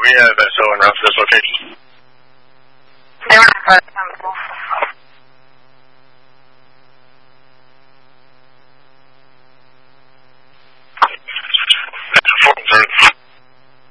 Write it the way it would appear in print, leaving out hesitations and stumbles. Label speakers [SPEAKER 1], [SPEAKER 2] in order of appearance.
[SPEAKER 1] we have SO and rough this location.
[SPEAKER 2] They were